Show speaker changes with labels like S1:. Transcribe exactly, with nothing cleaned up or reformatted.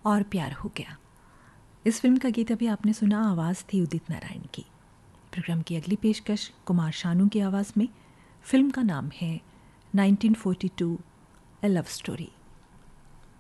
S1: और प्यार हो गया। इस फिल्म का गीत अभी आपने सुना, आवाज़ थी उदित नारायण की। प्रोग्राम की अगली पेशकश कुमार शानू की आवाज़ में। फिल्म का नाम है नाइनटीन फोर्टी टू ए लव स्टोरी।